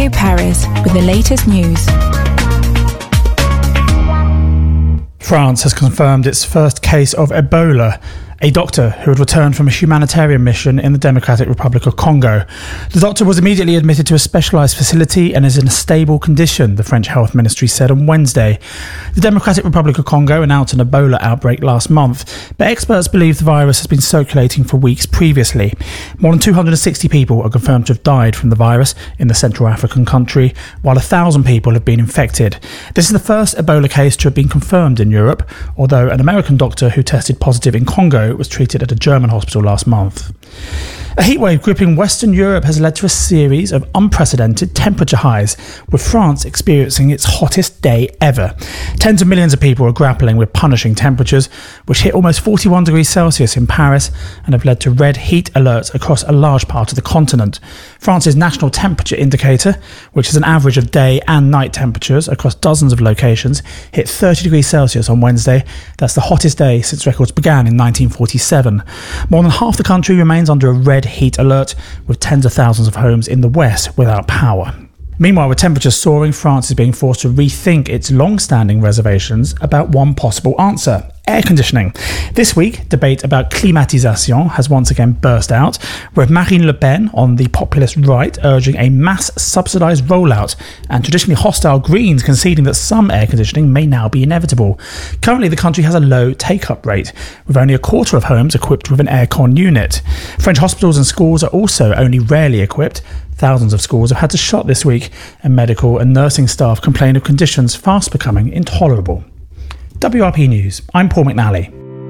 Radio Paris with the latest news. France has confirmed its first case of Ebola. A doctor who had returned from a humanitarian mission in the Democratic Republic of Congo. The doctor was immediately admitted to a specialised facility and is in a stable condition, the French Health Ministry said on Wednesday. The Democratic Republic of Congo announced an Ebola outbreak last month, but experts believe the virus has been circulating for weeks previously. More than 260 people are confirmed to have died from the virus in the Central African country, while 1,000 people have been infected. This is the first Ebola case to have been confirmed in Europe, although an American doctor who tested positive in Congo was treated at a German hospital last month. A heatwave gripping Western Europe has led to a series of unprecedented temperature highs, with France experiencing its hottest day ever. Tens of millions of people are grappling with punishing temperatures, which hit almost 41 degrees Celsius in Paris and have led to red heat alerts across a large part of the continent. France's national temperature indicator, which is an average of day and night temperatures across dozens of locations, hit 30 degrees Celsius on Wednesday. That's the hottest day since records began in 1947. More than half the country remains under a red heat alert, with tens of thousands of homes in the west without power. Meanwhile, with temperatures soaring, France is being forced to rethink its long-standing reservations about one possible answer: air conditioning. This week, debate about climatisation has once again burst out, with Marine Le Pen on the populist right urging a mass subsidised rollout, and traditionally hostile Greens conceding that some air conditioning may now be inevitable. Currently, the country has a low take-up rate, with only a quarter of homes equipped with an aircon unit. French hospitals and schools are also only rarely equipped. Thousands of schools have had to shut this week, and medical and nursing staff complain of conditions fast becoming intolerable. WRP News, I'm Paul McNally.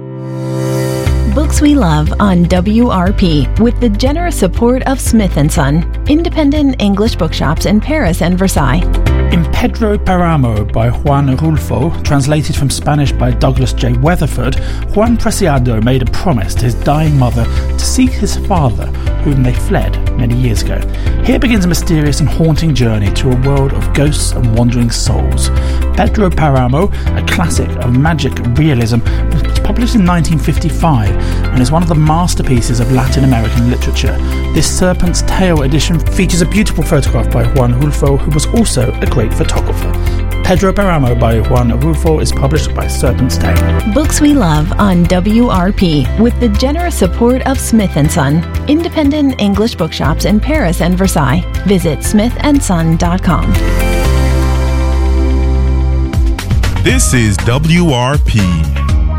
Books we love on WRP with the generous support of Smith & Son, independent English bookshops in Paris and Versailles. In Pedro Paramo by Juan Rulfo, translated from Spanish by Douglas J. Weatherford, Juan Preciado made a promise to his dying mother to seek his father, whom they fled many years ago. Here begins a mysterious and haunting journey to a world of ghosts and wandering souls. Pedro Paramo, a classic of magic realism, was published in 1955 and is one of the masterpieces of Latin American literature. This Serpent's Tail edition features a beautiful photograph by Juan Rulfo, who was also a great photographer. Pedro Paramo by Juan Rulfo is published by Serpent's Tail. Books we love on WRP with the generous support of Smith & Son, independent English bookshops in Paris and Versailles. Visit smithandson.com. This is WRP.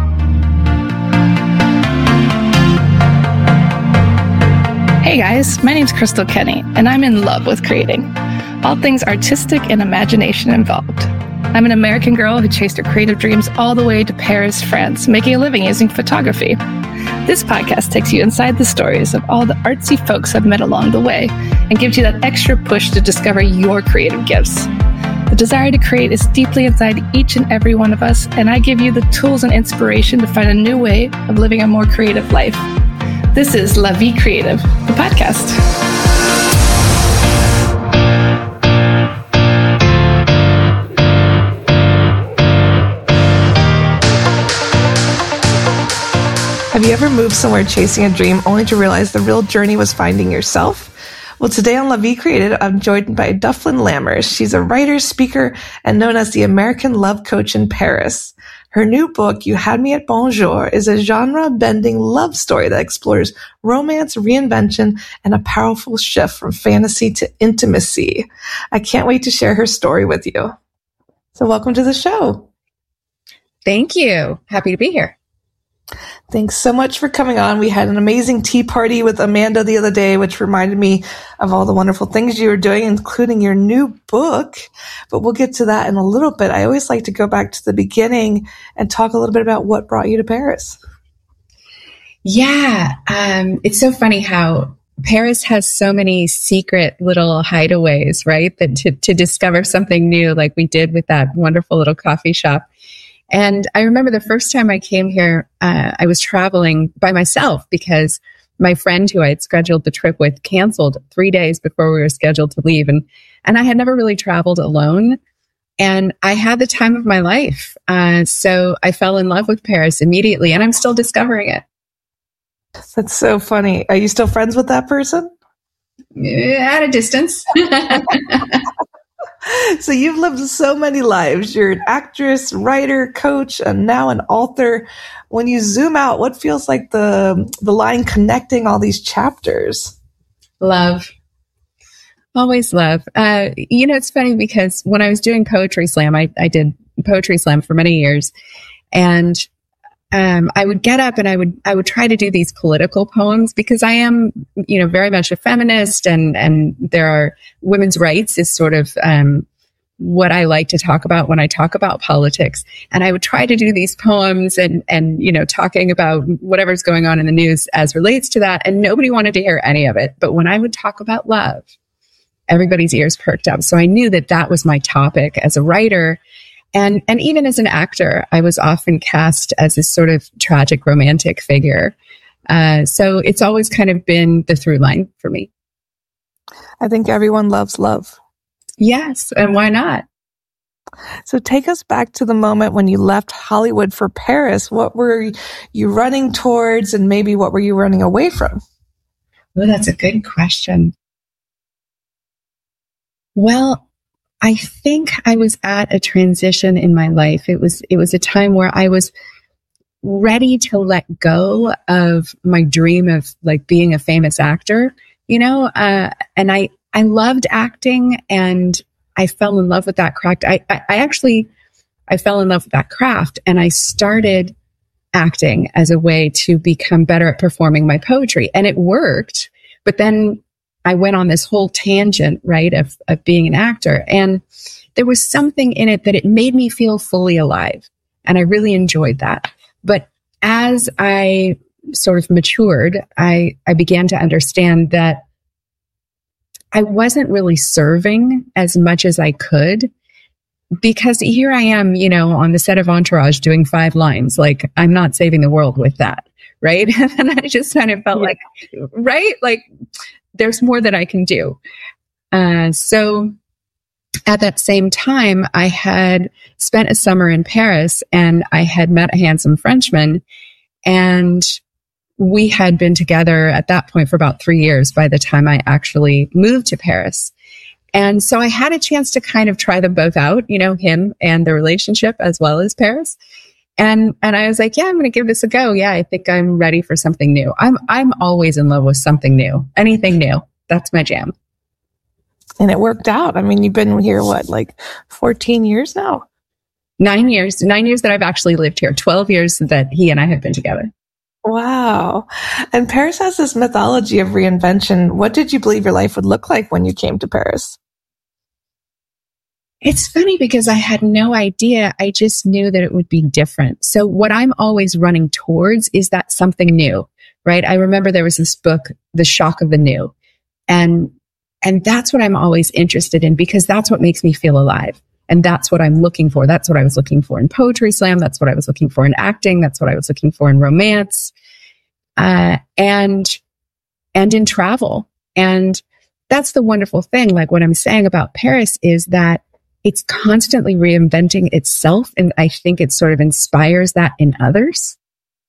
Hey guys, my name's Crystal Kenny, and I'm in love with creating. All things artistic and imagination involved. I'm an American girl who chased her creative dreams all the way to Paris, France, making a living using photography. This podcast takes you inside the stories of all the artsy folks I've met along the way and gives you that extra push to discover your creative gifts. The desire to create is deeply inside each and every one of us, and I give you the tools and inspiration to find a new way of living a more creative life. This is La Vie Creative, the podcast. Have you ever moved somewhere chasing a dream only to realize the real journey was finding yourself? Well, today on La Vie Creative, I'm joined by Dufflin Lammers. She's a writer, speaker, and known as the American Love Coach in Paris. Her new book, You Had Me at Bonjour, is a genre-bending love story that explores romance, reinvention, and a powerful shift from fantasy to intimacy. I can't wait to share her story with you. So welcome to the show. Thank you. Happy to be here. Thanks so much for coming on. We had an amazing tea party with Amanda the other day, which reminded me of all the wonderful things you were doing, including your new book. But we'll get to that in a little bit. I always like to go back to the beginning and talk a little bit about what brought you to Paris. Yeah. It's so funny how Paris has so many secret little hideaways, right? That to discover something new, like we did with that wonderful little coffee shop. And I remember the first time I came here, I was traveling by myself because my friend who I had scheduled the trip with canceled 3 days before we were scheduled to leave. And I had never really traveled alone. And I had the time of my life. So I fell in love with Paris immediately, and I'm still discovering it. That's so funny. Are you still friends with that person? At a distance. So you've lived so many lives. You're an actress, writer, coach, and now an author. When you zoom out, what feels like the line connecting all these chapters? Love. Always love. It's funny because when I was doing Poetry Slam, I did Poetry Slam for many years, and I would get up and I would try to do these political poems because I am, very much a feminist, and there are women's rights is sort of what I like to talk about when I talk about politics. And I would try to do these poems and talking about whatever's going on in the news as relates to that, and nobody wanted to hear any of it. But when I would talk about love, everybody's ears perked up. So I knew that was my topic as a writer. And even as an actor, I was often cast as this sort of tragic romantic figure. So it's always kind of been the through line for me. I think everyone loves love. Yes. And why not? So take us back to the moment when you left Hollywood for Paris. What were you running towards, and maybe what were you running away from? Well, that's a good question. Well, I think I was at a transition in my life. It was a time where I was ready to let go of my dream of like being a famous actor, and I loved acting, and I fell in love with that craft. I fell in love with that craft, and I started acting as a way to become better at performing my poetry, and it worked. But then I went on this whole tangent, right, of being an actor. And there was something in it that it made me feel fully alive. And I really enjoyed that. But as I sort of matured, I began to understand that I wasn't really serving as much as I could, because here I am, on the set of Entourage doing 5 lines. Like, I'm not saving the world with that, right? And I just kind of felt like, right? Like, there's more that I can do. So at that same time, I had spent a summer in Paris, and I had met a handsome Frenchman, and we had been together at that point for about 3 years by the time I actually moved to Paris. And so I had a chance to kind of try them both out, him and the relationship as well as Paris. And I was like, yeah, I'm going to give this a go. Yeah, I think I'm ready for something new. I'm always in love with something new, anything new. That's my jam. And it worked out. I mean, you've been here, 14 years now? 9 years. 9 years that I've actually lived here. 12 years that he and I have been together. Wow. And Paris has this mythology of reinvention. What did you believe your life would look like when you came to Paris? It's funny because I had no idea. I just knew that it would be different. So what I'm always running towards is that something new, right? I remember there was this book, The Shock of the New. And that's what I'm always interested in, because that's what makes me feel alive. And that's what I'm looking for. That's what I was looking for in Poetry Slam. That's what I was looking for in acting. That's what I was looking for in romance, and in travel. And that's the wonderful thing. Like, what I'm saying about Paris is that it's constantly reinventing itself. And I think it sort of inspires that in others.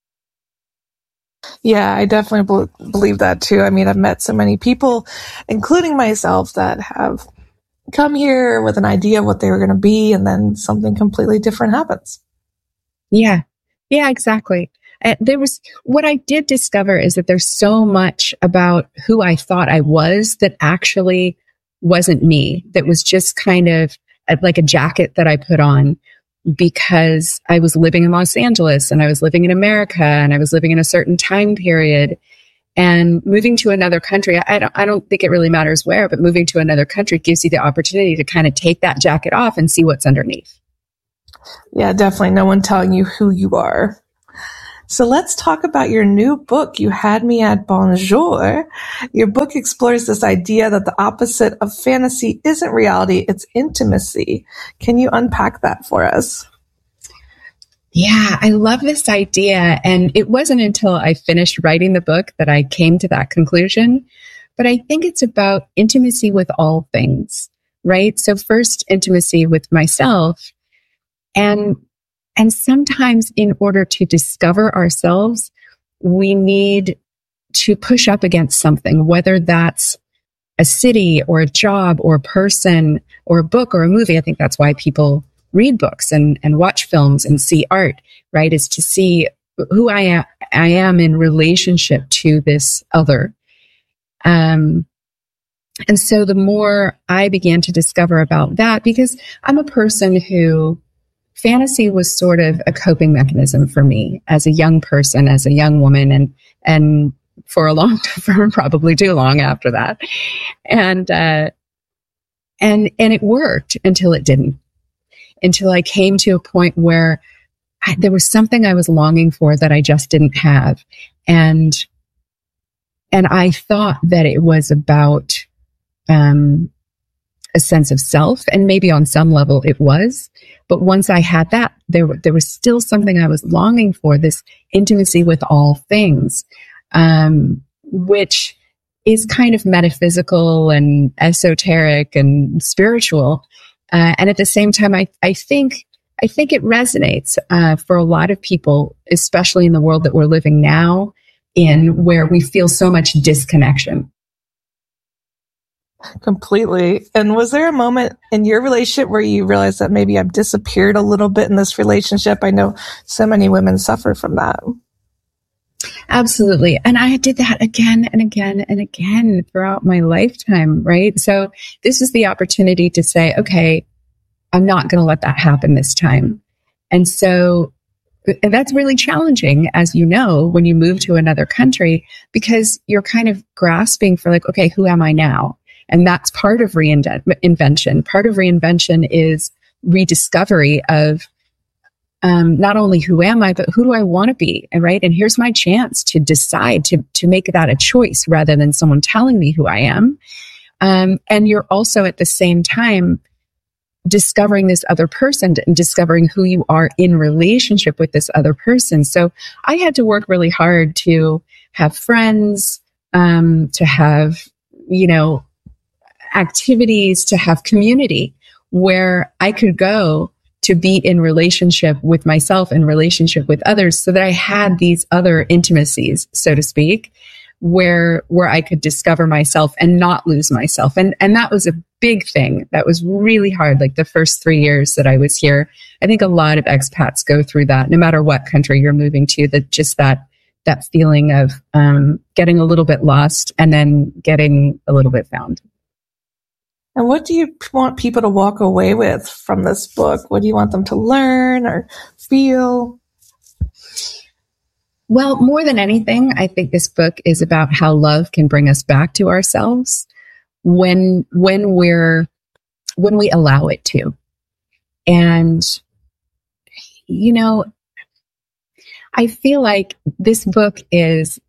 Yeah, I definitely believe that too. I mean, I've met so many people, including myself, that have come here with an idea of what they were going to be, and then something completely different happens. Yeah, exactly. What I did discover is that there's so much about who I thought I was that actually wasn't me. That was just kind of like a jacket that I put on because I was living in Los Angeles, and I was living in America, and I was living in a certain time period. And moving to another country, I don't think it really matters where, but moving to another country gives you the opportunity to kind of take that jacket off and see what's underneath. Yeah, definitely. No one telling you who you are. So let's talk about your new book, You Had Me at Bonjour. Your book explores this idea that the opposite of fantasy isn't reality, it's intimacy. Can you unpack that for us? Yeah, I love this idea. And it wasn't until I finished writing the book that I came to that conclusion. But I think it's about intimacy with all things, right? So first, intimacy with myself. And sometimes in order to discover ourselves, we need to push up against something, whether that's a city or a job or a person or a book or a movie. I think that's why people read books and watch films and see art, right? Is to see who I am in relationship to this other. And so the more I began to discover about that, because I'm a person who fantasy was sort of a coping mechanism for me as a young person, as a young woman, and for probably too long after that. And it worked until it didn't, until I came to a point where there was something I was longing for that I just didn't have. And I thought that it was about, a sense of self, and maybe on some level it was. But once I had that, there was still something I was longing for, this intimacy with all things, which is kind of metaphysical and esoteric and spiritual. And at the same time, I think it resonates for a lot of people, especially in the world that we're living now in, where we feel so much disconnection. Completely. And was there a moment in your relationship where you realized that maybe I've disappeared a little bit in this relationship? I know so many women suffer from that. Absolutely. And I did that again and again and again throughout my lifetime, right? So this is the opportunity to say, okay, I'm not going to let that happen this time. And so that's really challenging, as you know, when you move to another country, because you're kind of grasping for like, okay, who am I now? And that's part of reinvention. Part of reinvention is rediscovery of not only who am I, but who do I want to be, right? And here's my chance to decide to make that a choice rather than someone telling me who I am. And you're also at the same time discovering this other person and discovering who you are in relationship with this other person. So I had to work really hard to have friends, to have, activities, to have community where I could go to be in relationship with myself and relationship with others, so that I had these other intimacies, so to speak, where I could discover myself and not lose myself. And that was a big thing. That was really hard. Like the first 3 years that I was here, I think a lot of expats go through that, no matter what country you're moving to, that feeling of getting a little bit lost and then getting a little bit found. And what do you want people to walk away with from this book? What do you want them to learn or feel? Well, more than anything, I think this book is about how love can bring us back to ourselves when we allow it to. And, I feel like this book it's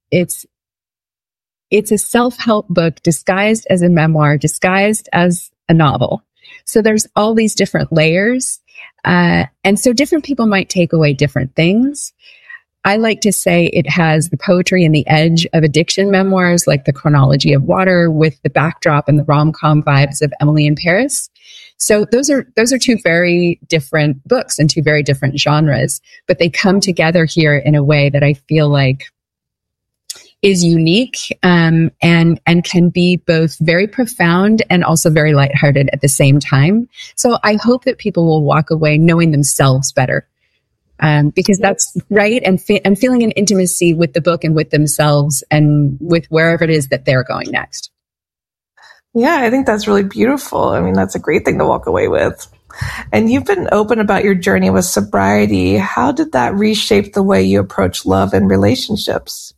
a self-help book disguised as a memoir, disguised as a novel. So there's all these different layers. And so different people might take away different things. I like to say it has the poetry and the edge of addiction memoirs, like The Chronology of Water, with the backdrop and the rom-com vibes of Emily in Paris. So those are two very different books and two very different genres, but they come together here in a way that I feel like is unique, and can be both very profound and also very lighthearted at the same time. So I hope that people will walk away knowing themselves better, because that's right, and feeling an intimacy with the book and with themselves and with wherever it is that they're going next. Yeah, I think that's really beautiful. I mean, that's a great thing to walk away with. And you've been open about your journey with sobriety. How did that reshape the way you approach love and relationships?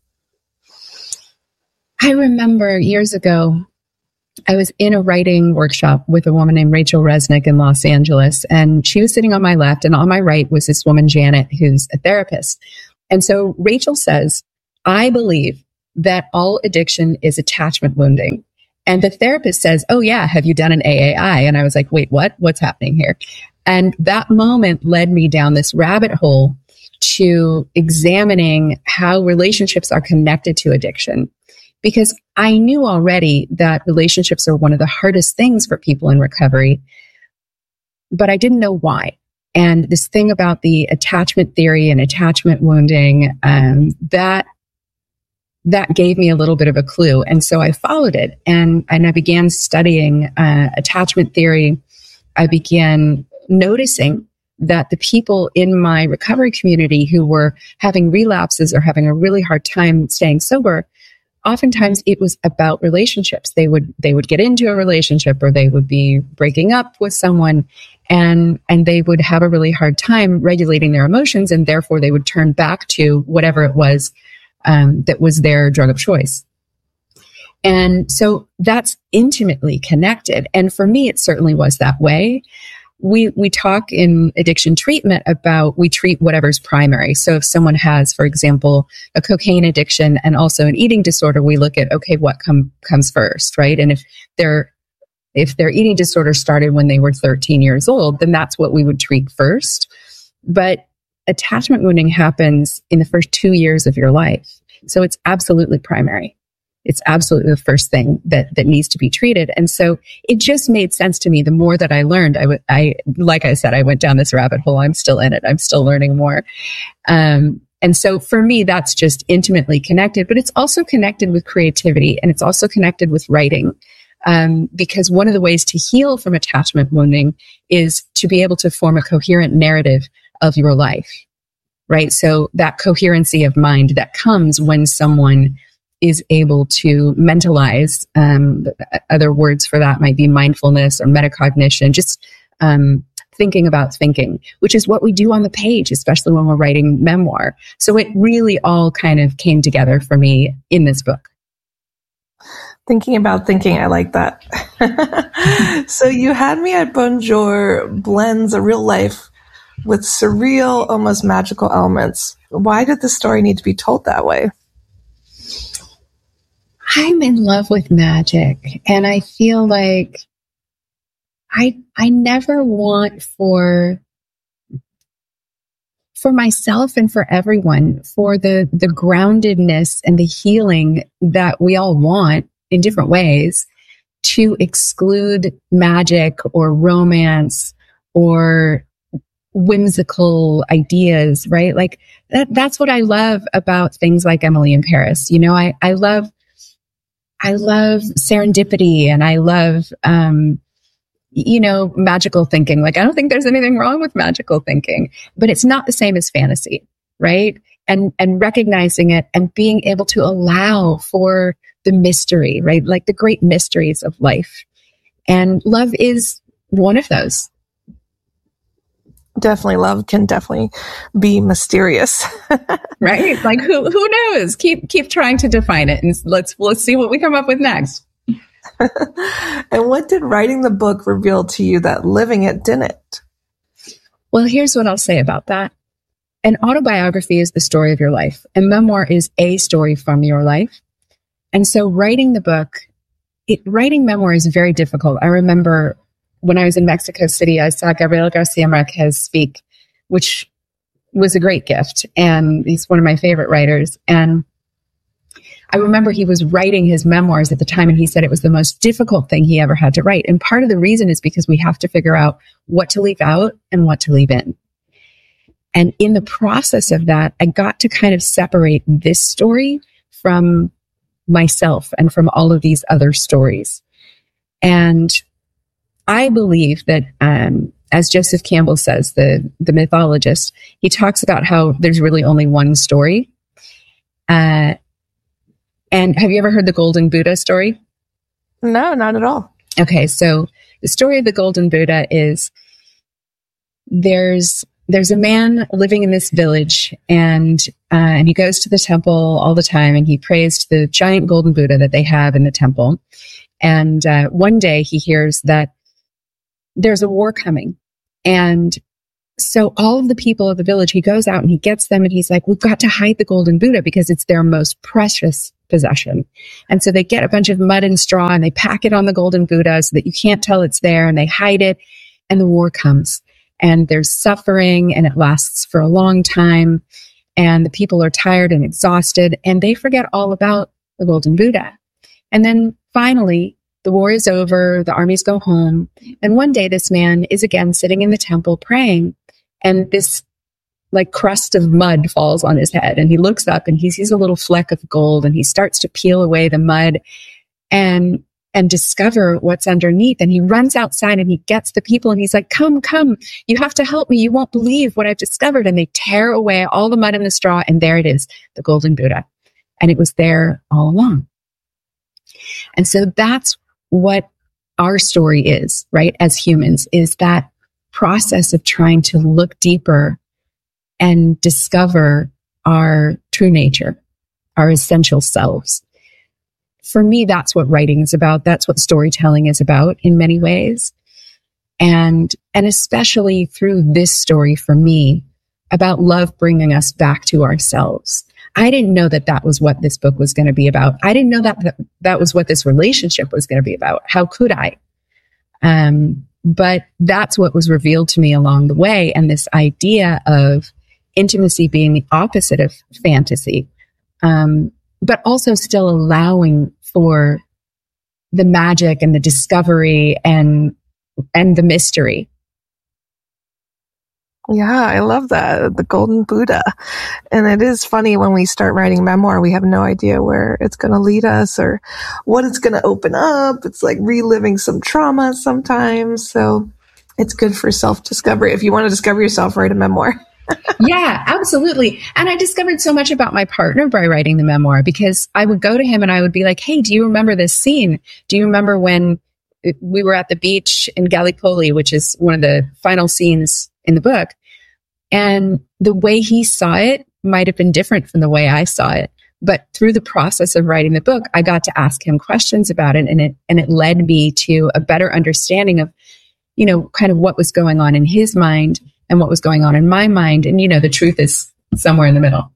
I remember years ago, I was in a writing workshop with a woman named Rachel Resnick in Los Angeles, and she was sitting on my left, and on my right was this woman, Janet, who's a therapist. And so Rachel says, I believe that all addiction is attachment wounding. And the therapist says, oh yeah, have you done an AAI? And I was like, wait, what? What's happening here? And that moment led me down this rabbit hole to examining how relationships are connected to addiction. Because I knew already that relationships are one of the hardest things for people in recovery, but I didn't know why. And this thing about the attachment theory and attachment wounding, that gave me a little bit of a clue. And so I followed it, and I began studying attachment theory I began noticing that the people in my recovery community who were having relapses or having a really hard time staying sober, oftentimes it was about relationships. They would get into a relationship, or they would be breaking up with someone, and they would have a really hard time regulating their emotions, and therefore they would turn back to whatever it was that was their drug of choice. And so that's intimately connected. And for me, it certainly was that way. We talk in addiction treatment about we treat whatever's primary. So if someone has, for example, a cocaine addiction and also an eating disorder, we look at, okay, what comes first, right? And if their eating disorder started when they were 13 years old, then that's what we would treat first. But attachment wounding happens in the first 2 years of your life. So it's absolutely primary. It's absolutely the first thing that needs to be treated. And so it just made sense to me. The more that I learned, like I said, I went down this rabbit hole. I'm still in it. I'm still learning more. And so for me, that's just intimately connected, but it's also connected with creativity, and it's also connected with writing. Because one of the ways to heal from attachment wounding is to be able to form a coherent narrative of your life, right? So that coherency of mind that comes when someone is able to mentalize, other words for that might be mindfulness or metacognition, just thinking about thinking, which is what we do on the page, especially when we're writing memoir. So it really all kind of came together for me in this book. Thinking about thinking, I like that. So You Had Me at Bonjour blends a real life with surreal, almost magical elements. Why did the story need to be told that way? I'm in love with magic, and I feel like I never want for myself and for everyone, for the groundedness and the healing that we all want in different ways, to exclude magic or romance or whimsical ideas, right? Like that's what I love about things like Emily in Paris. You know, I love serendipity, and I love, magical thinking. Like, I don't think there's anything wrong with magical thinking, but it's not the same as fantasy, right? And recognizing it and being able to allow for the mystery, right? Like the great mysteries of life. And love is one of those. Definitely, love can definitely be mysterious. Right? Like who knows? Keep trying to define it, and let's see what we come up with next. And what did writing the book reveal to you that living it didn't? Well, here's what I'll say about that. An autobiography is the story of your life. A memoir is a story from your life. And so writing the book, writing memoir is very difficult. I remember when I was in Mexico City, I saw Gabriel Garcia Marquez speak, which was a great gift. And he's one of my favorite writers. And I remember he was writing his memoirs at the time, and he said it was the most difficult thing he ever had to write. And part of the reason is because we have to figure out what to leave out and what to leave in. And in the process of that, I got to kind of separate this story from myself and from all of these other stories. And I believe that, as Joseph Campbell says, the mythologist, he talks about how there's really only one story. And have you ever heard the Golden Buddha story? No, not at all. Okay, so the story of the Golden Buddha is there's a man living in this village, and he goes to the temple all the time, and he prays to the giant Golden Buddha that they have in the temple. And one day he hears that there's a war coming. And so all of the people of the village, he goes out and he gets them, and he's like, we've got to hide the Golden Buddha because it's their most precious possession. And so they get a bunch of mud and straw, and they pack it on the Golden Buddha so that you can't tell it's there, and they hide it, and the war comes. And there's suffering, and it lasts for a long time, and the people are tired and exhausted, and they forget all about the Golden Buddha. And then finally, the war is over, the armies go home, and one day this man is again sitting in the temple praying, and this like crust of mud falls on his head, and he looks up and he sees a little fleck of gold, and he starts to peel away the mud, and and discover what's underneath. And he runs outside and he gets the people and he's like, come, you have to help me. You won't believe what I've discovered. And they tear away all the mud and the straw. And there it is, the golden Buddha. And it was there all along. And so that's what our story is, right? As humans, is that process of trying to look deeper and discover our true nature, our essential selves. For me, that's what writing is about. That's what storytelling is about in many ways. And especially through this story for me, about love bringing us back to ourselves. I didn't know that was what this book was going to be about. I didn't know that was what this relationship was going to be about. How could I? But that's what was revealed to me along the way. And this idea of intimacy being the opposite of fantasy, but also still allowing for the magic and the discovery and the mystery. Yeah, I love that. The golden Buddha. And it is funny when we start writing memoir, we have no idea where it's going to lead us or what it's going to open up. It's like reliving some trauma sometimes. So it's good for self-discovery. If you want to discover yourself, write a memoir. Yeah, absolutely. And I discovered so much about my partner by writing the memoir, because I would go to him and I would be like, hey, do you remember this scene? Do you remember when we were at the beach in Gallipoli, which is one of the final scenes in the book? And the way he saw it might have been different from the way I saw it. But through the process of writing the book, I got to ask him questions about it. And it led me to a better understanding of, kind of what was going on in his mind and what was going on in my mind. And, the truth is somewhere in the middle.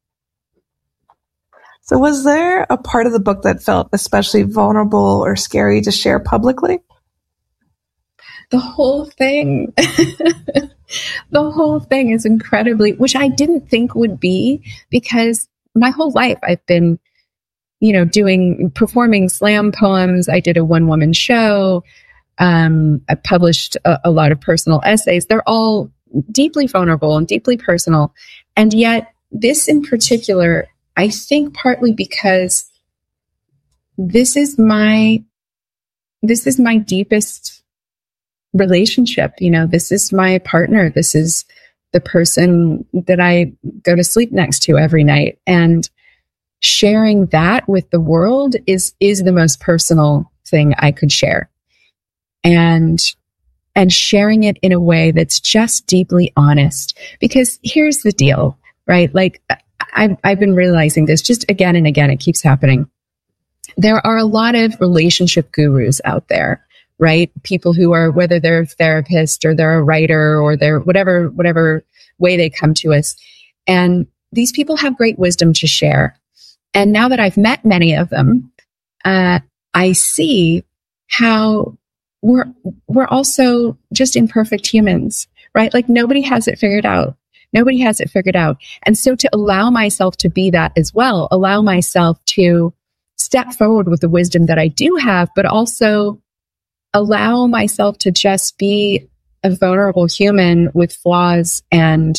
So was there a part of the book that felt especially vulnerable or scary to share publicly? The whole thing. The whole thing is incredibly, which I didn't think would be, because my whole life I've been, performing slam poems. I did a one-woman show. I published a lot of personal essays. They're all deeply vulnerable and deeply personal. And yet this in particular, I think partly because this is my deepest relationship. This is my partner. This is the person that I go to sleep next to every night. And sharing that with the world is the most personal thing I could share. And sharing it in a way that's just deeply honest. Because here's the deal, right? Like I've been realizing this just again and again. It keeps happening. There are a lot of relationship gurus out there, right? People who are, whether they're a therapist or they're a writer or they're whatever way they come to us. And these people have great wisdom to share. And now that I've met many of them, I see how we're also just imperfect humans, right? Like nobody has it figured out. Nobody has it figured out. And so to allow myself to be that as well, allow myself to step forward with the wisdom that I do have, but also allow myself to just be a vulnerable human with flaws and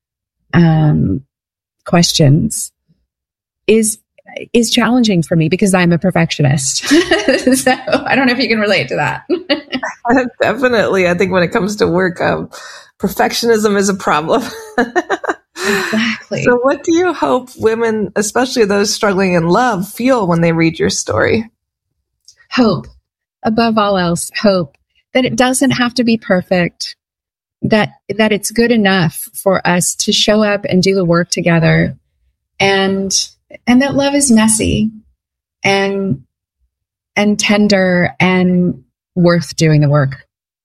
questions is challenging for me because I'm a perfectionist. So I don't know if you can relate to that. Definitely. I think when it comes to work, perfectionism is a problem. Exactly. So what do you hope women, especially those struggling in love, feel when they read your story? Hope. Above all else, hope that it doesn't have to be perfect, that it's good enough for us to show up and do the work together, and that love is messy and tender and worth doing the work.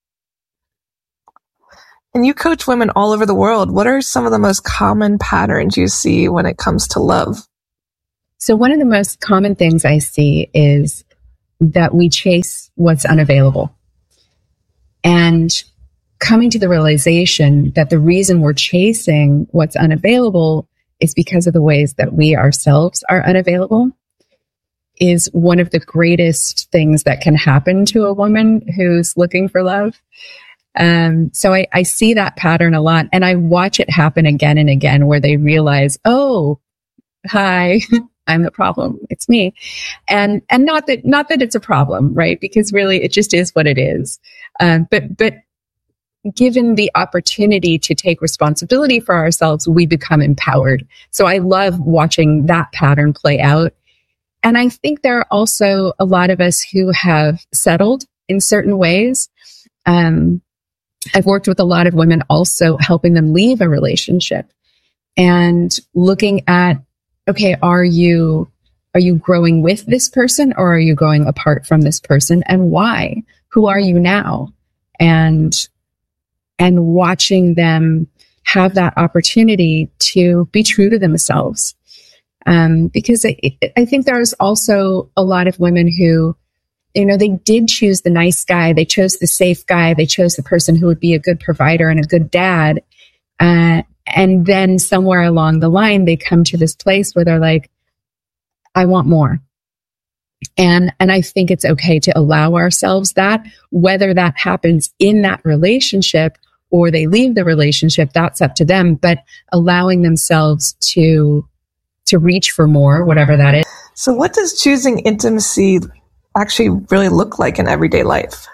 And you coach women all over the world. What are some of the most common patterns you see when it comes to love? So one of the most common things I see is that we chase what's unavailable. And coming to the realization that the reason we're chasing what's unavailable is because of the ways that we ourselves are unavailable is one of the greatest things that can happen to a woman who's looking for love. So I see that pattern a lot, and I watch it happen again and again where they realize, oh, hi, I'm the problem. It's me. And not that it's a problem, right? Because really it just is what it is. But given the opportunity to take responsibility for ourselves, we become empowered. So I love watching that pattern play out. And I think there are also a lot of us who have settled in certain ways. I've worked with a lot of women also helping them leave a relationship and looking at, okay, are you growing with this person or are you going apart from this person, and why? Who are you now? And watching them have that opportunity to be true to themselves. Because I think there's also a lot of women who, they did choose the nice guy. They chose the safe guy. They chose the person who would be a good provider and a good dad. And then somewhere along the line, they come to this place where they're like, I want more. And I think it's okay to allow ourselves that, whether that happens in that relationship or they leave the relationship, that's up to them, but allowing themselves to reach for more, whatever that is. So what does choosing intimacy actually really look like in everyday life?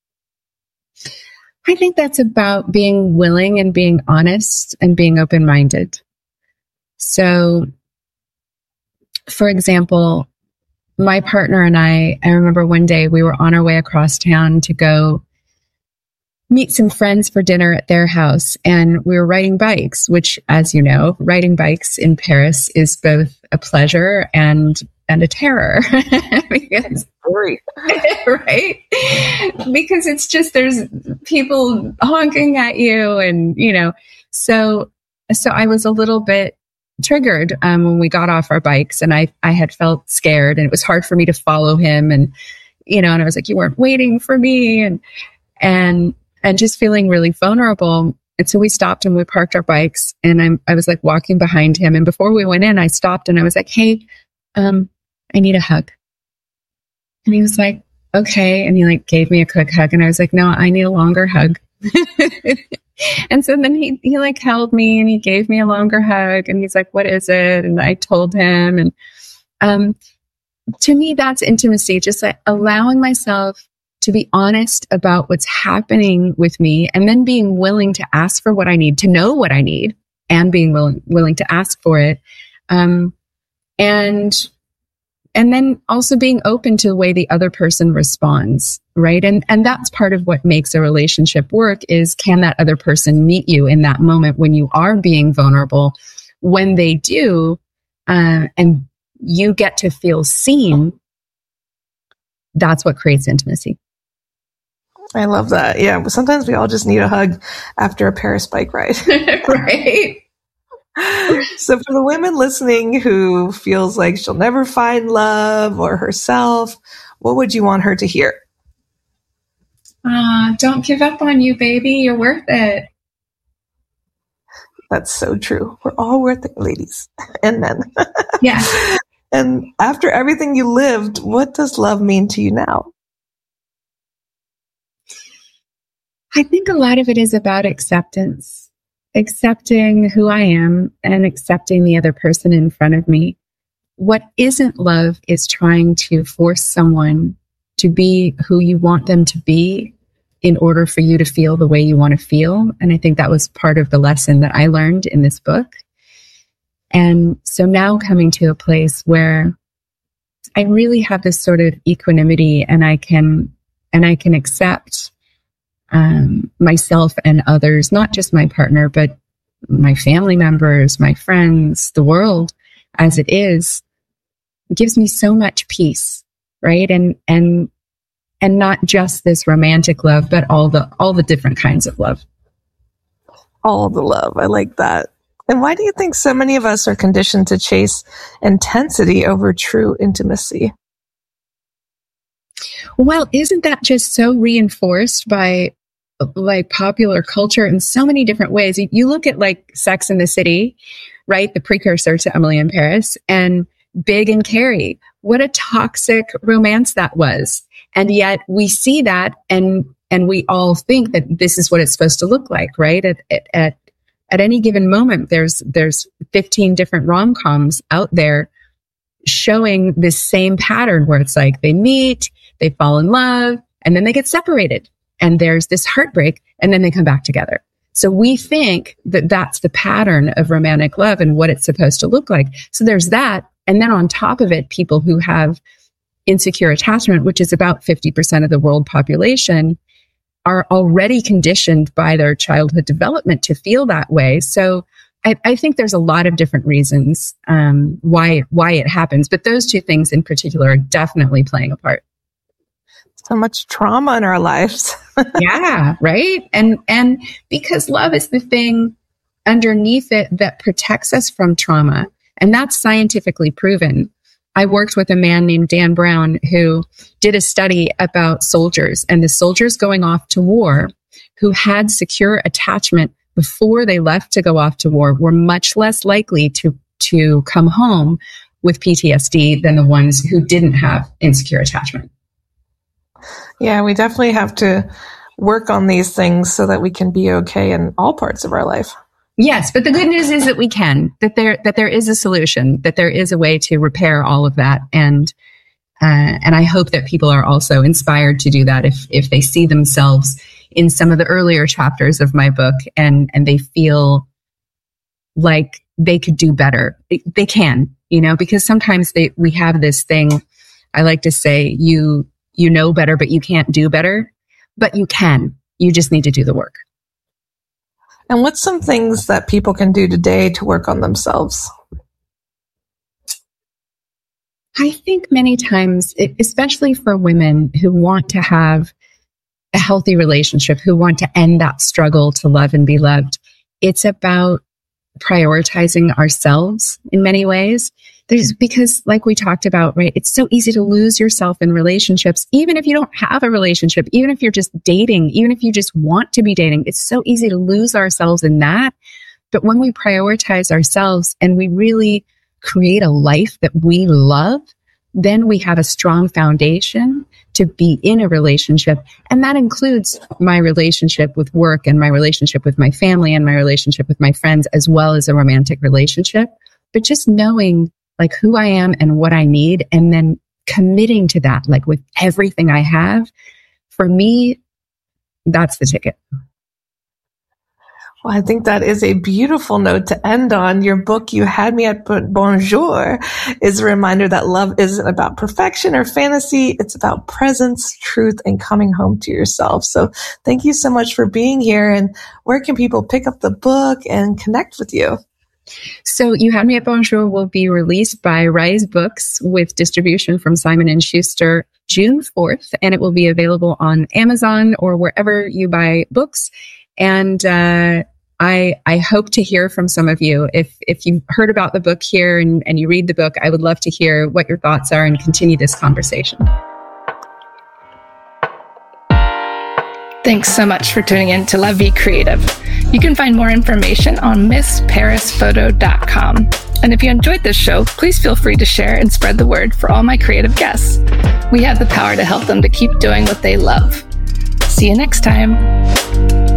I think that's about being willing and being honest and being open-minded. So, for example, my partner and I remember one day we were on our way across town to go meet some friends for dinner at their house, and we were riding bikes, which, as you know, riding bikes in Paris is both a pleasure and a terror. Because, right? Because it's just, there's people honking at you and, so I was a little bit triggered when we got off our bikes, and I had felt scared, and it was hard for me to follow him, and I was like, you weren't waiting for me, and just feeling really vulnerable. And so we stopped and we parked our bikes, and I was like walking behind him, and before we went in, I stopped and I was like, hey, I need a hug. And he was like, okay. And he like gave me a quick hug, and I was like, no, I need a longer hug. And so then he like held me and he gave me a longer hug, and he's like, what is it? And I told him. And to me, that's intimacy, just like allowing myself to be honest about what's happening with me, and then being willing to ask for what I need, to know what I need, and being willing to ask for it. And then also being open to the way the other person responds, right? And that's part of what makes a relationship work, is can that other person meet you in that moment when you are being vulnerable? When they do, and you get to feel seen, that's what creates intimacy. I love that. Yeah. Sometimes we all just need a hug after a Paris bike ride. Right. So for the women listening who feels like she'll never find love or herself, what would you want her to hear? Don't give up on you, baby. You're worth it. That's so true. We're all worth it, ladies and men. Yeah. And after everything you lived, what does love mean to you now? I think a lot of it is about acceptance. Accepting who I am and accepting the other person in front of me. What isn't love is trying to force someone to be who you want them to be in order for you to feel the way you want to feel. And I think that was part of the lesson that I learned in this book. And so now coming to a place where I really have this sort of equanimity, and I can accept myself and others, not just my partner, but my family members, my friends, the world as it is, gives me so much peace, right? And not just this romantic love, but all the different kinds of love. All the love. I like that. And why do you think so many of us are conditioned to chase intensity over true intimacy? Well, isn't that just so reinforced by like popular culture in so many different ways? You look at like Sex and the City, right? The precursor to Emily in Paris, and Big and Carrie. What a toxic romance that was. And yet we see that and we all think that this is what it's supposed to look like, right? At any given moment, there's 15 different rom-coms out there showing this same pattern where it's like they meet, they fall in love, and then they get separated. And there's this heartbreak, and then they come back together. So we think that that's the pattern of romantic love and what it's supposed to look like. So there's that. And then on top of it, people who have insecure attachment, which is about 50% of the world population, are already conditioned by their childhood development to feel that way. So I think there's a lot of different reasons why it happens. But those two things in particular are definitely playing a part. So much trauma in our lives. Yeah, right? And because love is the thing underneath it that protects us from trauma. And that's scientifically proven. I worked with a man named Dan Brown who did a study about soldiers, and the soldiers going off to war who had secure attachment before they left to go off to war were much less likely to come home with PTSD than the ones who didn't have insecure attachment. Yeah, we definitely have to work on these things so that we can be okay in all parts of our life. Yes, but the good news is that we can, that there is a solution, that there is a way to repair all of that. And I hope that people are also inspired to do that if they see themselves in some of the earlier chapters of my book and they feel like they could do better. They can, because sometimes we have this thing, I like to say, you know better, but you can't do better, but you can. You just need to do the work. And what's some things that people can do today to work on themselves? I think many times, especially for women who want to have a healthy relationship, who want to end that struggle to love and be loved, it's about prioritizing ourselves in many ways. Because like we talked about, right, it's so easy to lose yourself in relationships, even if you don't have a relationship, even if you're just dating, even if you just want to be dating, it's so easy to lose ourselves in that. But when we prioritize ourselves and we really create a life that we love, then we have a strong foundation to be in a relationship. And that includes my relationship with work and my relationship with my family and my relationship with my friends, as well as a romantic relationship. But just knowing like who I am and what I need, and then committing to that, like with everything I have, for me, that's the ticket. Well, I think that is a beautiful note to end on. Your book, You Had Me at Bonjour, is a reminder that love isn't about perfection or fantasy. It's about presence, truth, and coming home to yourself. So thank you so much for being here. And where can people pick up the book and connect with you? So You Had Me at Bonjour will be released by Rise Books with distribution from Simon & Schuster June 4th, and it will be available on Amazon or wherever you buy books. And I hope to hear from some of you. If you've heard about the book here and you read the book, I would love to hear what your thoughts are and continue this conversation. Thanks so much for tuning in to La Vie Creative. You can find more information on MissParisPhoto.com. And if you enjoyed this show, please feel free to share and spread the word for all my creative guests. We have the power to help them to keep doing what they love. See you next time.